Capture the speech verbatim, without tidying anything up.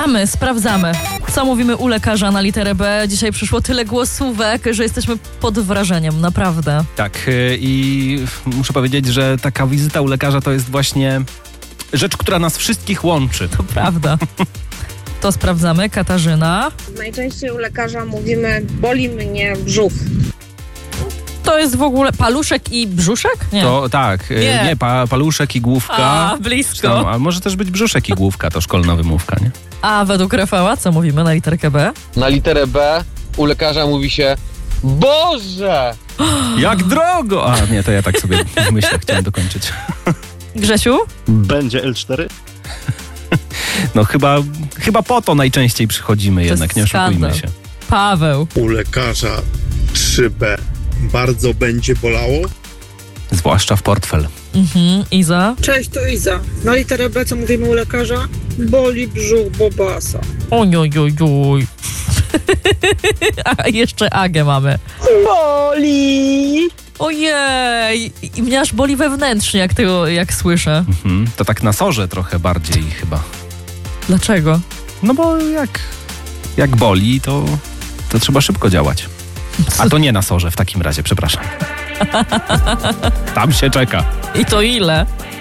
A my sprawdzamy, co mówimy u lekarza na literę B. Dzisiaj przyszło tyle głosówek, że jesteśmy pod wrażeniem, naprawdę. Tak, i muszę powiedzieć, że taka wizyta u lekarza to jest właśnie rzecz, która nas wszystkich łączy. To prawda. To sprawdzamy. Katarzyna. Najczęściej u lekarza mówimy, boli mnie brzuch. To jest w ogóle paluszek i brzuszek? Nie. To tak, nie, nie pa, paluszek i główka. A, blisko. Tam, a może też być brzuszek i główka, to szkolna wymówka, nie? A według Rafała, co mówimy na literkę B? Na literę B u lekarza mówi się Boże! Jak drogo! A nie, to ja tak sobie myślę, chciałem dokończyć. Grzesiu? Będzie L cztery? No chyba, chyba po to najczęściej przychodzimy To jednak, nie oszukujmy skandal. się. Paweł. U lekarza trzy B bardzo będzie bolało? Zwłaszcza w portfel. Mhm. Iza? Cześć, to Iza. Na literę B, co mówimy u lekarza? Boli brzuch bobasa. Ojojojoj. A jeszcze Agę mamy. Boli! Ojej. I mnie aż boli wewnętrznie, jak tego, jak słyszę. Mhm. To tak na sorze trochę bardziej chyba. Dlaczego? No bo jak, jak boli, to, to trzeba szybko działać. A to nie na sorze w takim razie, przepraszam. Tam się czeka. I to ile?